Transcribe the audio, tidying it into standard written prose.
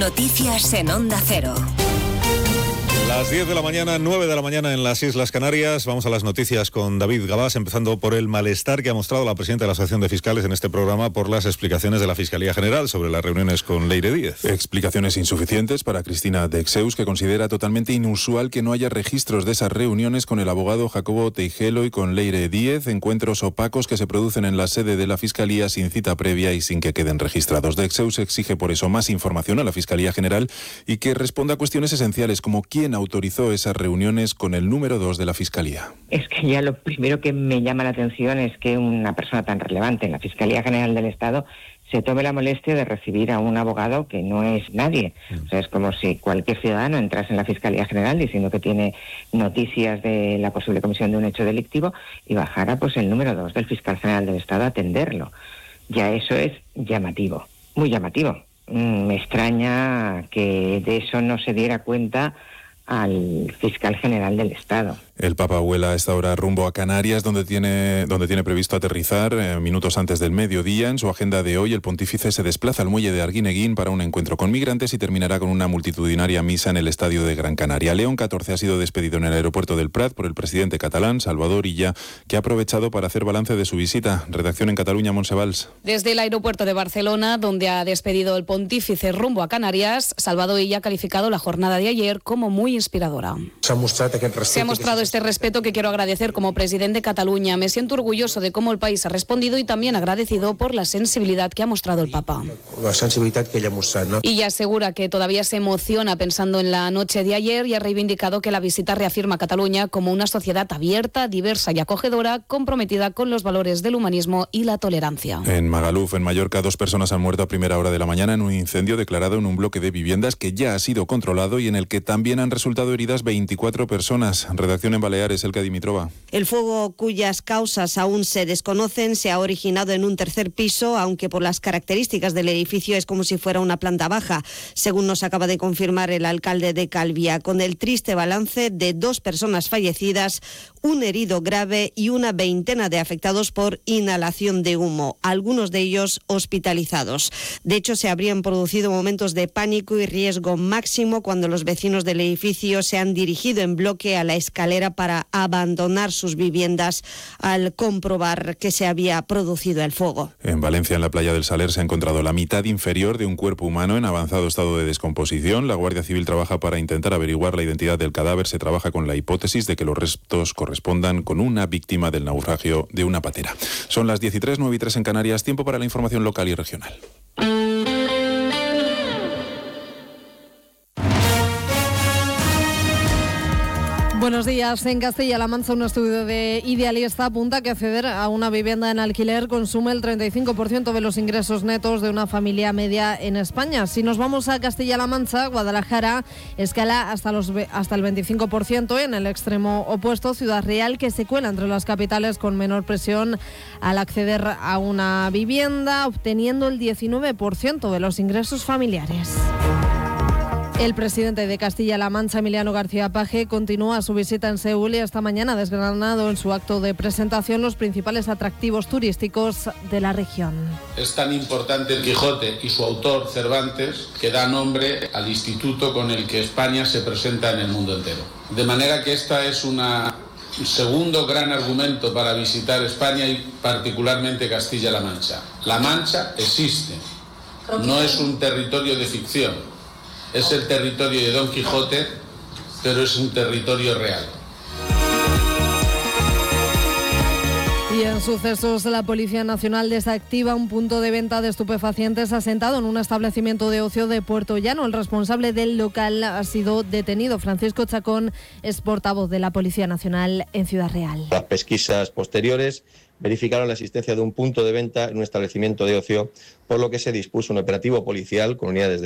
Noticias en Onda Cero. Las 10 de la mañana, 9 de la mañana en las Islas Canarias. Vamos a las noticias con David Gabás, empezando por el malestar que ha mostrado la presidenta de la Asociación de Fiscales en este programa por las explicaciones de la Fiscalía General sobre las reuniones con Leire Díez. Explicaciones insuficientes para Cristina Dexeus, que considera totalmente inusual que no haya registros de esas reuniones con el abogado Jacobo Teijelo y con Leire Díez, encuentros opacos que se producen en la sede de la Fiscalía sin cita previa y sin que queden registrados. Dexeus exige por eso más información a la Fiscalía General y que responda a cuestiones esenciales como quién autorizó esas reuniones con el número 2 de la Fiscalía. Es que ya lo primero que me llama la atención es que una persona tan relevante en la Fiscalía General del Estado se tome la molestia de recibir a un abogado que no es nadie. O sea, es como si cualquier ciudadano entrase en la Fiscalía General diciendo que tiene noticias de la posible comisión de un hecho delictivo y bajara pues el número 2 del Fiscal General del Estado a atenderlo. Ya eso es llamativo, muy llamativo. Me extraña que de eso no se diera cuenta al Fiscal General del Estado. El Papa vuela a esta hora rumbo a Canarias, donde tiene previsto aterrizar minutos antes del mediodía. En su agenda de hoy, el pontífice se desplaza al muelle de Arguineguín para un encuentro con migrantes y terminará con una multitudinaria misa en el estadio de Gran Canaria. León XIV ha sido despedido en el aeropuerto del Prat por el presidente catalán, Salvador Illa, que ha aprovechado para hacer balance de su visita. Redacción en Cataluña, Montse Valls. Desde el aeropuerto de Barcelona, donde ha despedido el pontífice rumbo a Canarias, Salvador Illa ha calificado la jornada de ayer como muy inspiradora. Se ha mostrado este respeto que quiero agradecer como presidente de Cataluña. Me siento orgulloso de cómo el país ha respondido y también agradecido por la sensibilidad que ha mostrado el Papa. Y asegura que todavía se emociona pensando en la noche de ayer y ha reivindicado que la visita reafirma a Cataluña como una sociedad abierta, diversa y acogedora, comprometida con los valores del humanismo y la tolerancia. En Magaluf, en Mallorca, 2 personas han muerto a primera hora de la mañana en un incendio declarado en un bloque de viviendas que ya ha sido controlado y en el que también han resultado heridas 24 personas. Redacción en Baleares, Elka Dimitrova. El fuego, cuyas causas aún se desconocen, se ha originado en un tercer piso, aunque por las características del edificio es como si fuera una planta baja, según nos acaba de confirmar el alcalde de Calviá, con el triste balance de 2 personas fallecidas, un herido grave y una veintena de afectados por inhalación de humo, algunos de ellos hospitalizados. De hecho, se habrían producido momentos de pánico y riesgo máximo cuando los vecinos del edificio se han dirigido en bloque a la escalera para abandonar sus viviendas al comprobar que se había producido el fuego. En Valencia, en la playa del Saler, se ha encontrado la mitad inferior de un cuerpo humano en avanzado estado de descomposición. La Guardia Civil trabaja para intentar averiguar la identidad del cadáver. Se trabaja con la hipótesis de que los restos correspondan con una víctima del naufragio de una patera. Son las 10:03, 9:03 en Canarias. Tiempo para la información local y regional. Buenos días. En Castilla-La Mancha, un estudio de Idealista apunta que acceder a una vivienda en alquiler consume el 35% de los ingresos netos de una familia media en España. Si nos vamos a Castilla-La Mancha, Guadalajara escala hasta el 25%. En el extremo opuesto, Ciudad Real, que se cuela entre las capitales con menor presión al acceder a una vivienda, obteniendo el 19% de los ingresos familiares. El presidente de Castilla-La Mancha, Emiliano García Paje, continúa su visita en Seúl y esta mañana ha desgranado en su acto de presentación los principales atractivos turísticos de la región. Es tan importante el Quijote y su autor, Cervantes, que da nombre al instituto con el que España se presenta en el mundo entero. De manera que esta es un segundo gran argumento para visitar España y particularmente Castilla-La Mancha. La Mancha existe, no es un territorio de ficción. Es el territorio de Don Quijote, pero es un territorio real. Y en sucesos, la Policía Nacional desactiva un punto de venta de estupefacientes asentado en un establecimiento de ocio de Puerto Llano. El responsable del local ha sido detenido. Francisco Chacón es portavoz de la Policía Nacional en Ciudad Real. Las pesquisas posteriores verificaron la existencia de un punto de venta en un establecimiento de ocio, por lo que se dispuso un operativo policial con unidades de